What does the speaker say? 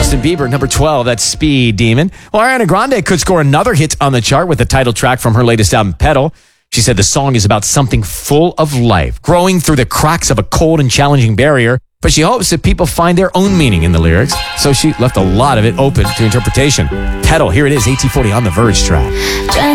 Justin Bieber, number 12, that's Speed Demon. Well, Ariana Grande could score another hit on the chart with the title track from her latest album, Pedal. She said the song is about something full of life, growing through the cracks of a cold and challenging barrier, but she hopes that people find their own meaning in the lyrics, so she left a lot of it open to interpretation. Pedal, here it is, 1840 on the Verge track.